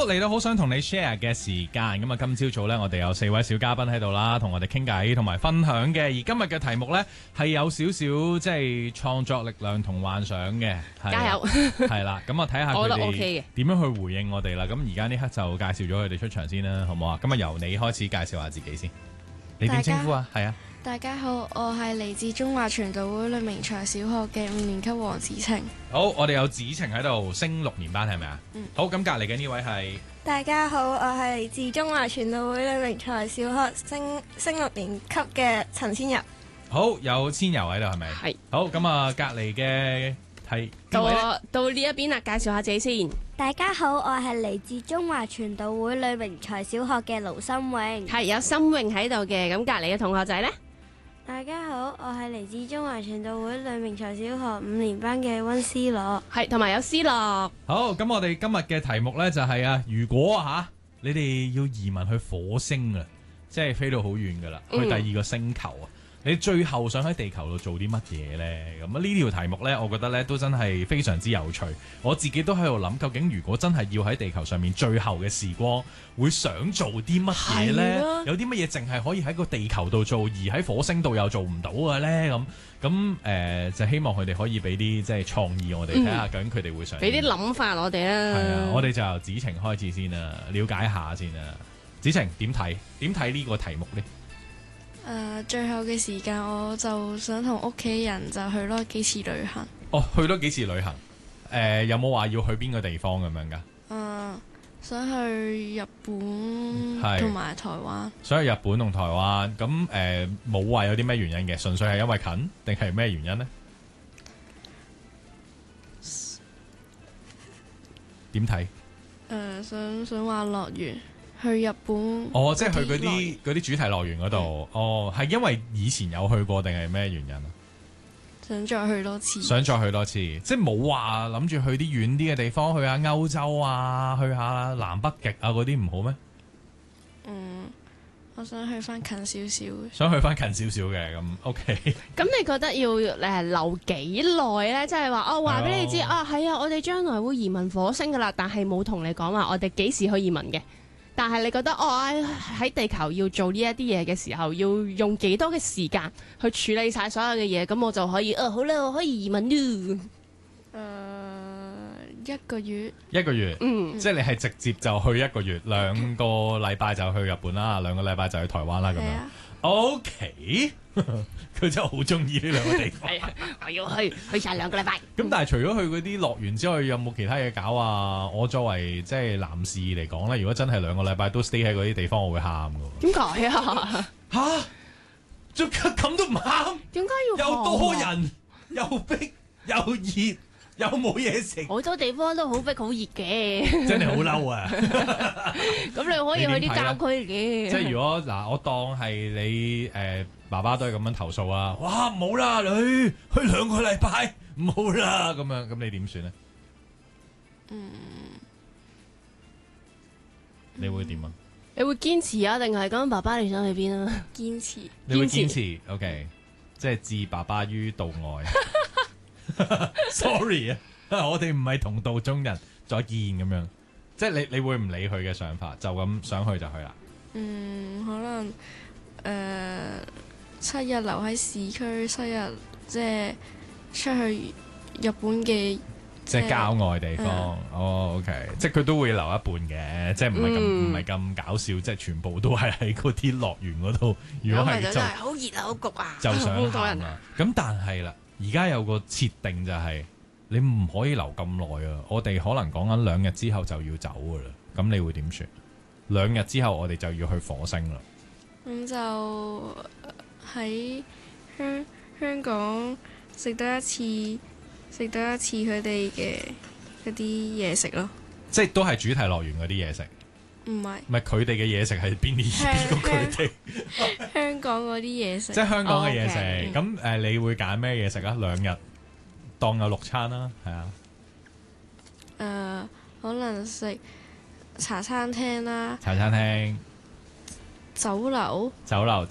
嚟到好想同你 share 嘅時間，咁啊今朝早呢，我哋有4位小嘉賓喺度啦，同我哋傾偈同埋分享嘅。而今日嘅題目呢，係有少少即係創作力量同幻想嘅， 加油！ 係啦，咁啊睇下佢哋點樣去回應我哋啦。咁而家呢刻就介紹咗佢哋出場先啦，好唔好啊？咁啊由你開始介紹下自己先，你點稱呼啊？係啊。 大家好，我係嚟自中華傳道會呂明才小學嘅5年級黃子晴。 好，我哋有子晴喺度升6年班係咪啊？好，咁隔離嘅呢位係。 大家好，我係嚟自中華傳道會呂明才小學升6年級嘅陳千柔。 好，有千柔喺度係咪？ 係。 好，咁啊隔離嘅係到呢一邊啦，介紹下自己先。 大家好，我係嚟自中華傳道會呂明才小學嘅盧心穎。 係有心穎喺度嘅，咁隔離嘅同學仔呢？ 大家好，我係嚟自中華傳道會呂明才小學5年班嘅溫思樂， 係同埋有思樂。 好，咁我哋今日嘅題目呢，就係啊，如果你哋要移民去火星啊，即係飛到好遠噶啦，去第2個星球啊，你最後想喺地球度做啲乜嘢呢？咁呢條題目呢，我覺得呢都真係非常之有趣。我自己都喺度諗，究竟如果真係要喺地球上面最後嘅時光，會想做啲乜嘢呢？有啲乜嘢淨係可以喺個地球度做，而喺火星度又做唔到嘅呢？咁就希望佢哋可以俾啲即係創意我哋睇下，究竟佢哋會想俾啲諗法我哋啦。 係啊，我哋就由子晴開始先啦，了解下先啦。子晴點睇呢個題目呢？ 最後嘅時間我就想同屋企人就去多幾次旅行。 哦，去多幾次旅行。有冇話要去邊個地方咁樣噶？ 想去日本同埋台灣。 想去日本同台灣，咁冇話有啲咩原因嘅，純粹係因為近，定係咩原因呢？點睇？ 想玩樂園。去日本哦，即係去嗰啲主題樂園嗰度。哦，係因為以前有去過定係咩原因啊？ 想再去多次， 即係冇話諗住去啲遠啲嘅地方，去下歐洲啊，去下南北極啊嗰啲唔好咩？ 我想去翻近少少。 想去翻近少少嘅，咁 OK。 咁你覺得要留幾耐呢？即係話話俾你知係啊，我哋將來會移民火星噶啦，但係冇同你講話我哋幾時去移民嘅。但係你覺得喺地球要做呢一啲嘢嘅時候，要用幾多嘅時間去處理晒所有嘅嘢，咁我就可以好啦，我可以移民咯。 1個月。 1個月，即係你係直接就去1個月，2個禮拜就去日本啦，2個禮拜就去台灣啦，咁樣。OK，佢真係好中意呢兩個地方。 我要去晒2個禮拜。 咁但係除咗去嗰啲樂園之外，有冇其他嘢搞啊？我作為即係男士嚟講咧，如果真係2個禮拜都 stay 喺嗰啲地方，我會喊噶。 點解啊？ 仲咁都唔喊？點解要？又多人，又逼，又熱，又冇嘢食。 好多地方都好逼好熱嘅， 真係好嬲啊！ 咁你可以去啲郊區嘅。 即係如果我當係你爸爸都係咁樣投訴啊！哇，唔好啦，女去2個禮拜唔好啦，咁樣咁你點算咧？你會點啊？ 你會堅持啊，定係咁？爸爸你想去邊啊？ 堅持。 你會堅持 ？OK，即係置爸爸於度外。Sorry 啊，我哋唔係同道中人，再見咁樣。即係你會唔理佢嘅想法，就咁想去就去啦。 可能7日留喺市區，7日即係出去日本嘅。 即係郊外地方。OK，即係佢都會留一半嘅，即係唔係咁搞笑，即係全部都係喺嗰啲樂園嗰度。如果係就係好熱啊，好焗啊， 就想喊啦。咁但係啦，而家有個設定就係你唔可以留咁耐啊。我哋可能講緊2日之後就要走噶啦。咁你會點算？2日之後我哋就要去火星啦。 咁就喺香港食多一次佢哋嘅嗰啲嘢食咯。即係都係主題樂園嗰啲嘢食。 唔係佢哋嘅嘢食係邊個佢哋？ 香港嗰啲嘢食。 即係香港嘅嘢食。咁你會揀咩嘢食啊？2日當有6餐啦，係啊。 可能食茶餐廳啦。 茶餐廳。 酒樓。